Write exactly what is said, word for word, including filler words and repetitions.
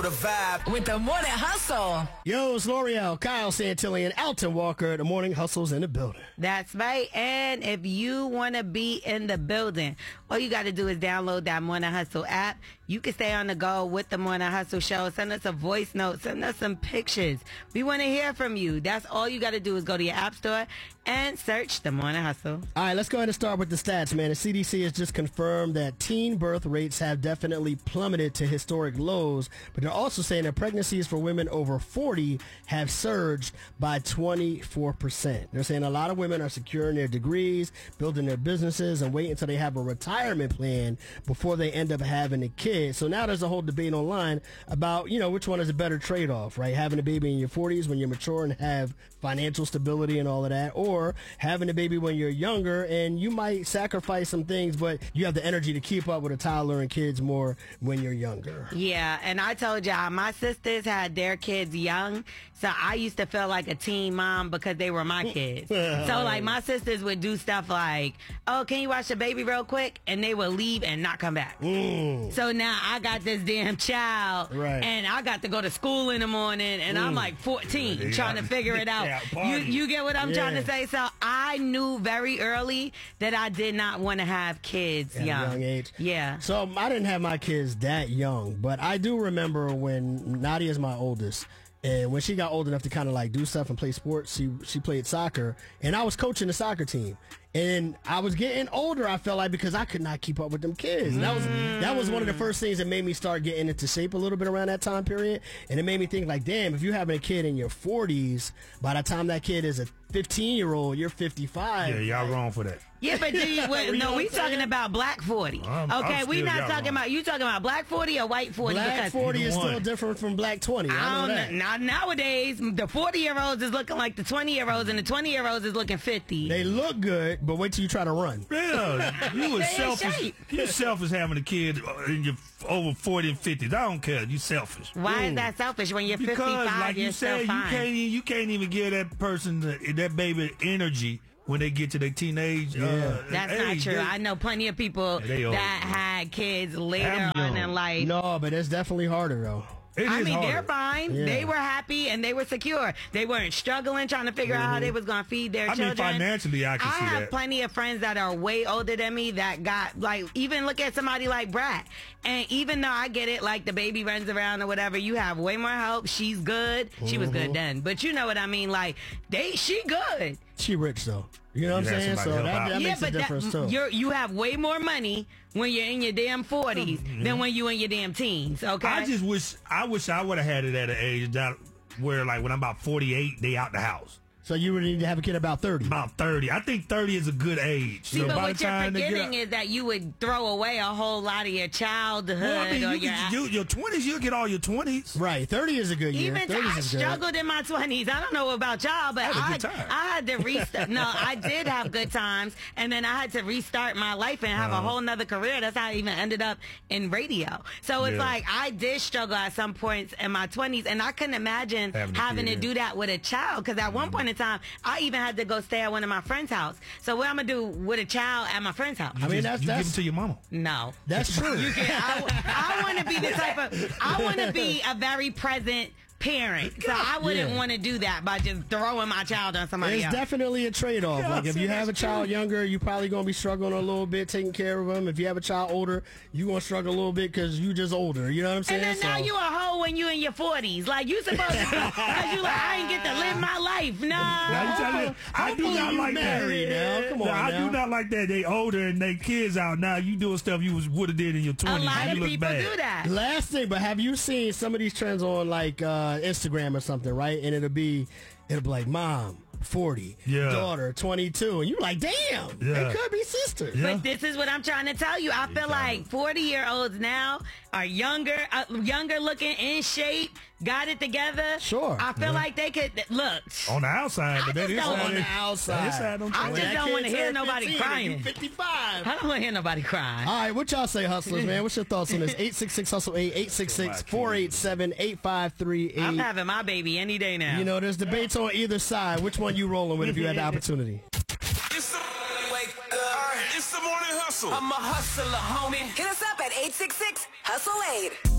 the vibe with the Morning Hustle. Yo, it's L'Oreal, Kyle Santilli, and Alton Walker. The Morning Hustle's in the building. That's right. And if you want to be in the building, all you got to do is download that Morning Hustle app. You can stay on the go with the Morning Hustle show. Send us a voice note. Send us some pictures. We want to hear from you. That's all you got to do is go to your app store and search the Morning Hustle. All right, let's go ahead and start with the stats, man. The C D C has just confirmed that teen birth rates have definitely plummeted to historic lows, but they're also saying that pregnancies for women over forty have surged by twenty-four percent. They're saying a lot of women are securing their degrees, building their businesses, and waiting until they have a retirement plan before they end up having a kid. So now there's a whole debate online about, you know, which one is a better trade-off, right? Having a baby in your forties when you're mature and have financial stability and all of that, or having a baby when you're younger and you might sacrifice some things, but you have the energy to keep up with a toddler and kids more when you're younger. Yeah, and I told y'all, my sisters had their kids young, so I used to feel like a teen mom because they were my kids. So, like, my sisters would do stuff like, oh, can you watch the baby real quick? And they would leave and not come back. Mm. So now I got this damn child, right, and I got to go to school in the morning, and mm. I'm like fourteen yeah, trying to figure it out. Yeah, you, you get what I'm yeah. trying to say? So I knew very early that I did not want to have kids At young. a young age. Yeah. So I didn't have my kids that young, but I do remember when Nadia's my oldest, and when she got old enough to kind of like do stuff and play sports, she she played soccer, and I was coaching the soccer team. And I was getting older, I felt like, because I could not keep up with them kids. And that was that was one of the first things that made me start getting into shape a little bit around that time period. And it made me think, like, damn, if you're having a kid in your forties, by the time that kid is a fifteen-year-old, you're fifty-five. Yeah, y'all wrong for that. Yeah, but do you, wait, no, we talking about black forty. I'm, okay, I'm we not talking wrong. about, you talking about black forty or white forty? Black because forty is one. still different from black twenty. I, I know don't that. know. Now, nowadays, the forty-year-olds is looking like the twenty-year-olds, and the twenty-year-olds is looking fifty. They look good, but wait till you try to run. Yeah, you was They in selfish. shape. You selfish having a kid in your over forty and fifties. I don't care. You selfish. Why Ooh. is that selfish when you're Because, fifty-five? like You're you still said, fine. you can't even, you can't even give that person the, that baby energy when they get to their teenage. Yeah. Uh, That's age. not true. They- I know plenty of people Yeah, they old. that had kids later I'm on young. in life. No, but it's definitely harder, though. It I is mean, harder. they're fine. Yeah. They were happy and they were secure. They weren't struggling trying to figure out how they was going to feed their I mean, children. financially, I can I see have that. plenty of friends that are way older than me that got, like, even look at somebody like Brat. And even though I get it, like the baby runs around or whatever, you have way more help. She's good. She was good then. But you know what I mean? Like, they, she good. She rich, though. You know what You I'm had saying? somebody So help that, out. that yeah, makes a but difference, that, too. you're, you have way more money when you're in your damn forties than when you in your damn teens, okay? I just wish I wish I would have had it at an age that where, like, when I'm about forty-eight, they out the house. So you would need to have a kid about thirty. About thirty. I think thirty is a good age. See, so but by what the you're time they get forgetting up- is that you would throw away a whole lot of your childhood Well, I mean, or you your... can do your twenties. You'll get all your twenties. Right, thirty is a good year. Even thirty I is good. struggled in my twenties. I don't know about y'all, but Had a I, good time. I had to restart. No, I did have good times, and then I had to restart my life and have Uh-huh. a whole nother career. That's how I even ended up in radio. So it's Yeah. like I did struggle at some points in my twenties, and I couldn't imagine Having having, a kid, to yeah. do that with a child. Because at one point in time, I even had to go stay at one of my friend's house. So what I'm gonna do with a child at my friend's house? I mean, Just- that's you give that's them to your mama. No. that's true. You can, I, I want to be the type of, I want to be a very present parent. So I wouldn't Yeah. want to do that by just throwing my child on somebody It's else. definitely a trade-off. Yeah, like if see, you have a that's child true. younger, you're probably going to be struggling a little bit taking care of them. If you have a child older, you're going to struggle a little bit because you just older. You know what I'm saying? And then now So- you a hoe when you in your forties. Like you supposed to, because you like, I ain't get to live my life. No. Now, you tell me, I do Hopefully not you like married that. now. Come on I now. do not like that. They older and they kids out now. You doing stuff you was would have did in your A twenties. lot you of look people bad. do that. Last thing, but have you seen some of these trends on like uh, Instagram or something, right? And it'll be, it'll be like, mom, forty, Yeah. daughter, twenty-two, and you're like, damn, Yeah. they could be sisters. Yeah. But this is what I'm trying to tell you. I feel like forty-year-olds now are younger, uh, younger looking, in shape, got it together. Sure. I feel Yeah. like they could look. On the outside, I but that just is don't on want the the outside. Inside don't I tell just you. That don't kid wanna hear turned nobody fifteen and crying. you fifty-five. I don't want to hear nobody cry. All right, what y'all say, hustlers, man? What's your thoughts on this? eight six six hustle eight, eight six six, four eight seven, eight five three I'm eight. having my baby any day now. You know, there's debates on either side. Which one you rolling with if you had the opportunity? It's the, wake up. It's the morning hustle. I'm a hustler, homie. Hit us up at eight six six, hustle eight.